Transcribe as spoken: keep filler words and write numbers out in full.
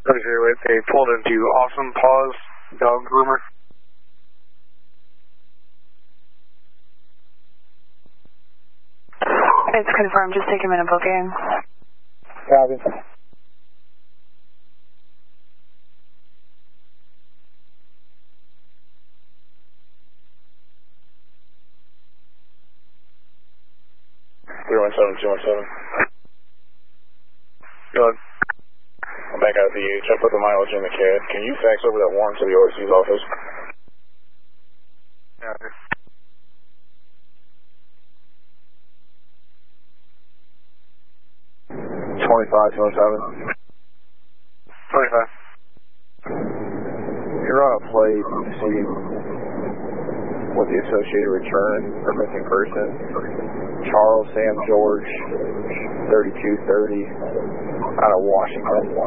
thirty-three with they pulled into Awesome Paws Dog Groomer. It's confirmed, just take a minute booking. Copy. three one seven, two one seven. Go ahead. I'm back out at the H. I put the mileage in the C A D. Can you fax over that warrant to the O S C's office? Copy. twenty-five, two one seven. twenty-five. You're on a plate to see what the associated return for missing person. Charles Sam George, thirty-two thirty, out of Washington.